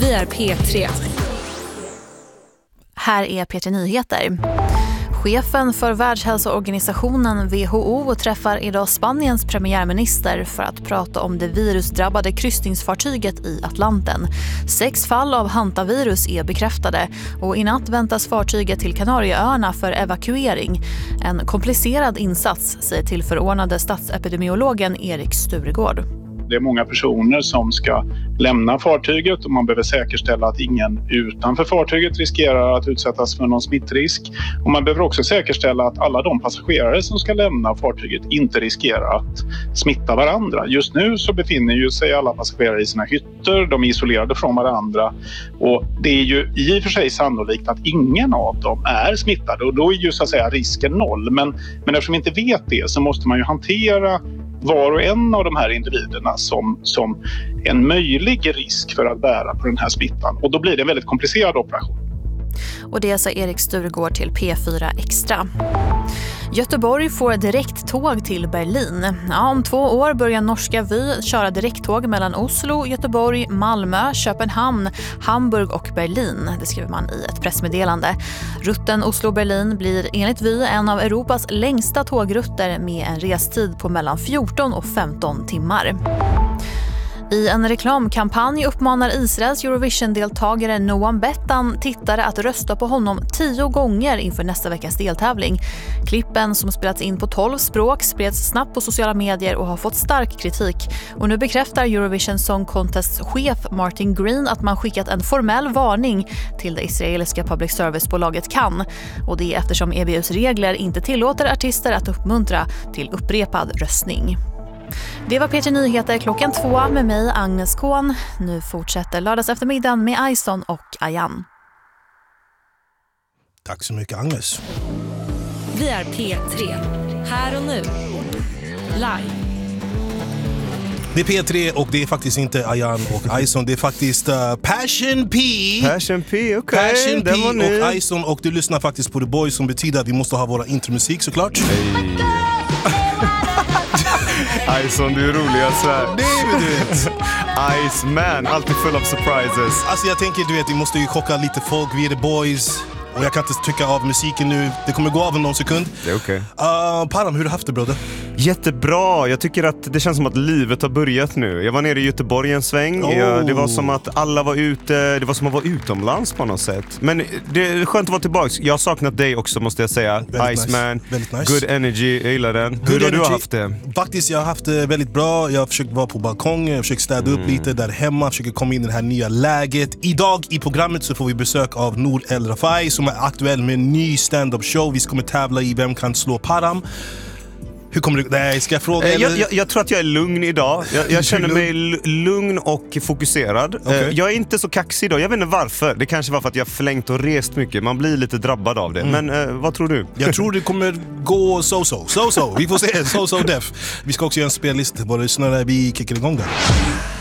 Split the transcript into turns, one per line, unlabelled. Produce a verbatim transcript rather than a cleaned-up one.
Vi är P tre.
Här är P tre Nyheter. Chefen för Världshälsoorganisationen W H O träffar idag Spaniens premiärminister för att prata om det virusdrabbade kryssningsfartyget i Atlanten. Sex fall av hantavirus är bekräftade och i natt väntas fartyget till Kanarieöarna för evakuering. En komplicerad insats, säger tillförordnade statsepidemiologen Erik Sturegård.
Det är många personer som ska lämna fartyget och man behöver säkerställa att ingen utanför fartyget riskerar att utsättas för någon smittrisk. Och man behöver också säkerställa att alla de passagerare som ska lämna fartyget inte riskerar att smitta varandra. Just nu så befinner ju sig alla passagerare i sina hytter, de är isolerade från varandra och det är ju i och för sig sannolikt att ingen av dem är smittade och då är ju så att säga risken noll. Men, men eftersom vi inte vet det så måste man ju hantera var och en av de här individerna som, som en möjlig risk för att bära på den här smittan. Och då blir det en väldigt komplicerad operation.
Och det sa Erik Sturegård till P fyra Extra. Göteborg får direkt tåg till Berlin. Ja, om två år börjar norska Vy köra direkttåg mellan Oslo, Göteborg, Malmö, Köpenhamn, Hamburg och Berlin. Det skriver man i ett pressmeddelande. Rutten Oslo-Berlin blir enligt Vy en av Europas längsta tågrutter med en restid på mellan fjorton och femton timmar. I en reklamkampanj uppmanar Israels Eurovision-deltagare Noam Bettan tittare att rösta på honom tio gånger inför nästa veckas deltävling. Klippen som spelats in på tolv språk spreds snabbt på sociala medier och har fått stark kritik. Och nu bekräftar Eurovision Song Contests chef Martin Green att man skickat en formell varning till det israeliska public service-bolaget Cannes. Och det är eftersom E B U:s regler inte tillåter artister att uppmuntra till upprepad röstning. Det var P tre Nyheter klockan två med mig, Agnes Kohn. Nu fortsätter lördags eftermiddagen med Ison och Ayan.
Tack så mycket, Agnes.
Vi är P tre. Här och nu. Live.
Det är P tre och det är faktiskt inte Ayan och Ison. Det är faktiskt uh, Passion P.
Passion P, okej. Okay.
Passion P och Ison. Och du lyssnar faktiskt på The Boys som betyder att vi måste ha våra intromusik såklart.
Hey. Ison, du är rolig alltså.
Det är du vet.
Iceman, alltid full of surprises.
Alltså jag tänker, du vet, vi måste ju chocka lite folk. Vi är The Boys. Och jag kan inte trycka av musiken nu. Det kommer gå av en någon sekund.
Det är okej.
Okay. Uh, Param, hur har du haft det, broder?
Jättebra. Jag tycker att det känns som att livet har börjat nu. Jag var nere i Göteborg en sväng.
Oh.
Jag, det var som att alla var ute. Det var som att vara utomlands på något sätt. Men det är skönt att vara tillbaka. Jag har saknat dig också, måste jag säga. Iceman,
nice. nice.
Good energy, jag gillar den.
Good
hur har
energy.
Du haft det?
Faktiskt, jag har haft det väldigt bra. Jag har försökt vara på balkongen. Jag har försökt städa mm. upp lite där hemma. Jag försöker komma in i det här nya läget. Idag i programmet så får vi besök av Nour El Rafai som är aktuell med en ny stand-up show. Vi kommer tävla i Vem kan slå Param. Hur kommer du... Nej, ska jag fråga?
Jag, jag, jag tror att jag är lugn idag. Jag, jag känner mig lugn och fokuserad. Okay. Jag är inte så kaxig idag. Jag vet inte varför. Det kanske var för att jag har förlängt och rest mycket. Man blir lite drabbad av det. Mm. Men eh, vad tror du?
Jag tror det kommer gå so-so. So-so. Vi får se. So-so def. Vi ska också göra en spellista. Bara lyssna där vi kickar igång där.